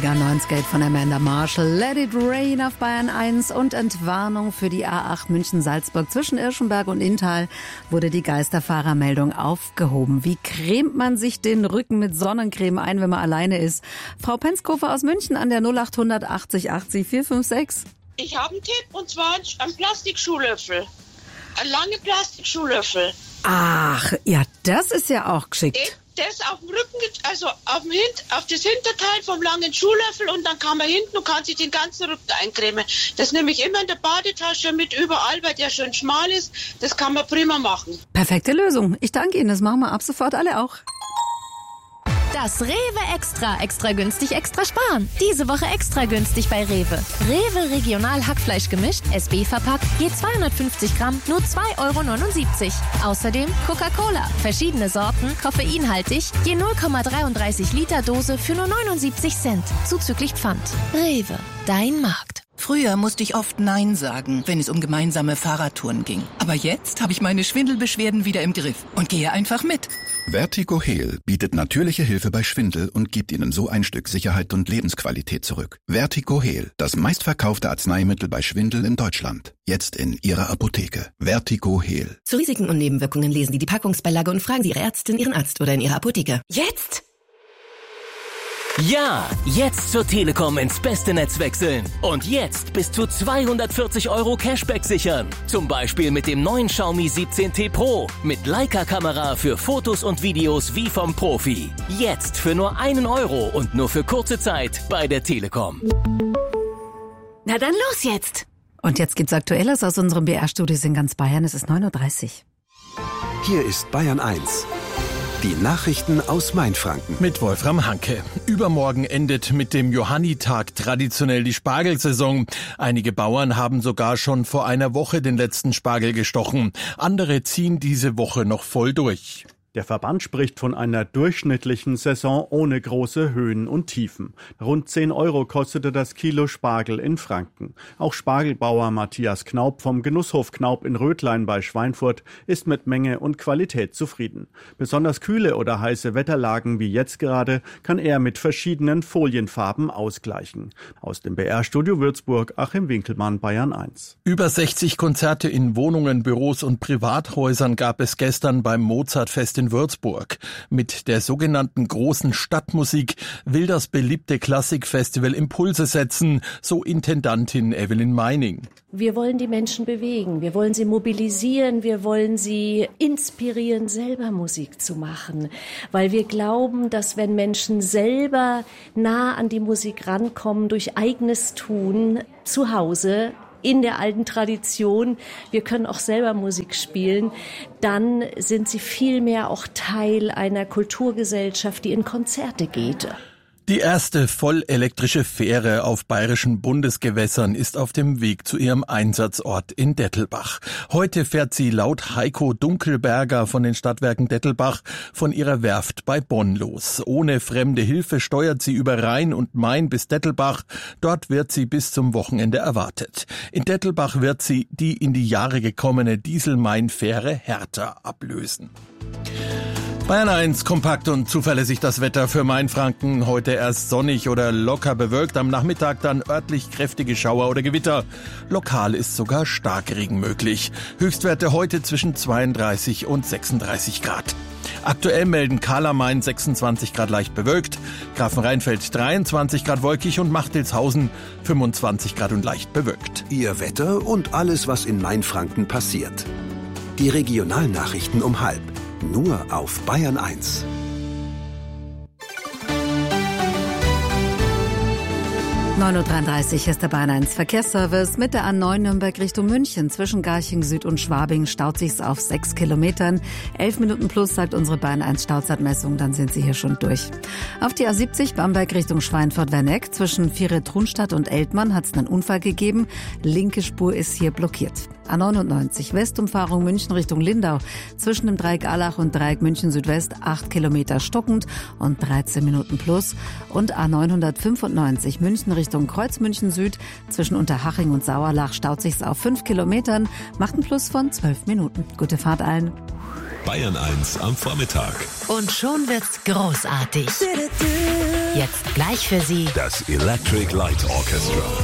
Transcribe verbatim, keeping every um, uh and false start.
Mega neunzig von Amanda Marshall. Let it rain auf Bayern eins und Entwarnung für die A acht München-Salzburg. Zwischen Irschenberg und Inntal wurde die Geisterfahrermeldung aufgehoben. Wie cremt man sich den Rücken mit Sonnencreme ein, wenn man alleine ist? Frau Penskofer aus München an der null acht hundert achtzig achtzig vier fünf sechs. Ich habe einen Tipp, und zwar einen Plastikschuhlöffel. Ein lange Plastikschuhlöffel. Ach, ja, das ist ja auch geschickt. Das auf dem Rücken, also auf, dem Hint, auf das Hinterteil vom langen Schuhlöffel, und dann kann man hinten und kann sich den ganzen Rücken eincremen. Das nehme ich immer in der Badetasche mit überall, weil der schön schmal ist. Das kann man prima machen. Perfekte Lösung. Ich danke Ihnen. Das machen wir ab sofort alle auch. Das Rewe Extra. Extra günstig, extra sparen. Diese Woche extra günstig bei Rewe. Rewe Regional Hackfleisch gemischt, S B verpackt, je zweihundertfünfzig Gramm, nur zwei Euro neunundsiebzig. Außerdem Coca-Cola. Verschiedene Sorten, koffeinhaltig, je null Komma dreiunddreißig Liter Dose für nur neunundsiebzig Cent. Zuzüglich Pfand. Rewe, dein Markt. Früher musste ich oft Nein sagen, wenn es um gemeinsame Fahrradtouren ging. Aber jetzt habe ich meine Schwindelbeschwerden wieder im Griff und gehe einfach mit. Vertigo Heal bietet natürliche Hilfe bei Schwindel und gibt Ihnen so ein Stück Sicherheit und Lebensqualität zurück. Vertigo Heal, das meistverkaufte Arzneimittel bei Schwindel in Deutschland. Jetzt in Ihrer Apotheke. Vertigo Heal. Zu Risiken und Nebenwirkungen lesen Sie die Packungsbeilage und fragen Sie Ihre Ärztin, Ihren Arzt oder in Ihrer Apotheke. Jetzt? Ja, jetzt zur Telekom ins beste Netz wechseln. Und jetzt bis zu zweihundertvierzig Euro Cashback sichern. Zum Beispiel mit dem neuen Xiaomi siebzehn T Pro. Mit Leica-Kamera für Fotos und Videos wie vom Profi. Jetzt für nur einen Euro und nur für kurze Zeit bei der Telekom. Na dann los jetzt! Und jetzt gibt's Aktuelles aus unserem B R-Studios in ganz Bayern. Es ist neun Uhr dreißig. Hier ist Bayern eins. Die Nachrichten aus Mainfranken. Mit Wolfram Hanke. Übermorgen endet mit dem Johannitag traditionell die Spargelsaison. Einige Bauern haben sogar schon vor einer Woche den letzten Spargel gestochen. Andere ziehen diese Woche noch voll durch. Der Verband spricht von einer durchschnittlichen Saison ohne große Höhen und Tiefen. Rund zehn Euro kostete das Kilo Spargel in Franken. Auch Spargelbauer Matthias Knaup vom Genusshof Knaup in Rötlein bei Schweinfurt ist mit Menge und Qualität zufrieden. Besonders kühle oder heiße Wetterlagen wie jetzt gerade kann er mit verschiedenen Folienfarben ausgleichen. Aus dem B R-Studio Würzburg, Achim Winkelmann, Bayern eins. Über sechzig Konzerte in Wohnungen, Büros und Privathäusern gab es gestern beim Mozartfest in Würzburg. Mit der sogenannten großen Stadtmusik will das beliebte Klassikfestival Impulse setzen, so Intendantin Evelyn Meining. Wir wollen die Menschen bewegen, wir wollen sie mobilisieren, wir wollen sie inspirieren, selber Musik zu machen. Weil wir glauben, dass wenn Menschen selber nah an die Musik rankommen, durch eigenes Tun zu Hause, in der alten Tradition, wir können auch selber Musik spielen, dann sind sie vielmehr auch Teil einer Kulturgesellschaft, die in Konzerte geht. Die erste vollelektrische Fähre auf bayerischen Bundesgewässern ist auf dem Weg zu ihrem Einsatzort in Dettelbach. Heute fährt sie laut Heiko Dunkelberger von den Stadtwerken Dettelbach von ihrer Werft bei Bonn los. Ohne fremde Hilfe steuert sie über Rhein und Main bis Dettelbach. Dort wird sie bis zum Wochenende erwartet. In Dettelbach wird sie die in die Jahre gekommene Diesel-Main-Fähre Hertha ablösen. Bayern eins, kompakt und zuverlässig das Wetter für Mainfranken. Heute erst sonnig oder locker bewölkt, am Nachmittag dann örtlich kräftige Schauer oder Gewitter. Lokal ist sogar Starkregen möglich. Höchstwerte heute zwischen zweiunddreißig und sechsunddreißig Grad. Aktuell melden Kahler-Main sechsundzwanzig Grad leicht bewölkt, Grafenrheinfeld dreiundzwanzig Grad wolkig und Machtelshausen fünfundzwanzig Grad und leicht bewölkt. Ihr Wetter und alles, was in Mainfranken passiert. Die Regionalnachrichten um halb. Nur auf Bayern eins. neun Uhr dreiunddreißig ist der Bayern eins Verkehrsservice mit der A neun Nürnberg Richtung München. Zwischen Garching Süd und Schwabing staut sich's auf sechs Kilometern. Elf Minuten plus, sagt unsere Bayern eins Stauzeitmessung, dann sind Sie hier schon durch. Auf die A siebzig Bamberg Richtung Schweinfurt-Werneck. Zwischen Viere-Trunstadt und Eltmann hat's einen Unfall gegeben. Linke Spur ist hier blockiert. A neunundneunzig Westumfahrung München Richtung Lindau. Zwischen dem Dreieck Allach und Dreieck München Südwest acht Kilometer stockend und dreizehn Minuten plus. Und A neunhundertfünfundneunzig München Richtung Kreuz München Süd. Zwischen Unterhaching und Sauerlach staut sich's auf fünf Kilometern, macht einen Plus von zwölf Minuten. Gute Fahrt allen. Bayern eins am Vormittag. Und schon wird's großartig. Jetzt gleich für Sie das Electric Light Orchestra.